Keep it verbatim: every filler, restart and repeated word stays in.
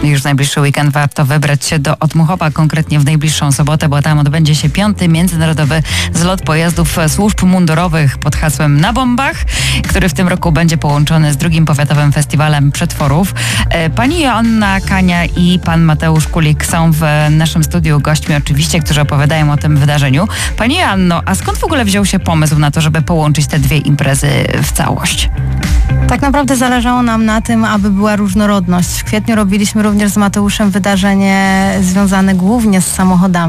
już w najbliższy weekend warto wybrać się do Otmuchowa, konkretnie w najbliższą sobotę, bo tam odbędzie się piąty międzynarodowy zlot pojazdów służb mundurowych pod hasłem Na Bombach, który w tym roku będzie połączony z drugim powiatowym festiwalem przetworów. Pani Joanna Kania i pan Mateusz Kulik są w naszym studiu gośćmi oczywiście, którzy opowiadają o tym wydarzeniu. Pani Joanno, a skąd w ogóle wziął się pomysł na to, żeby połączyć te dwie imprezy w całość? Tak naprawdę zależało nam na tym, aby była różnorodność. W kwietniu robiliśmy również z Mateuszem wydarzenie związane głównie z samochodami.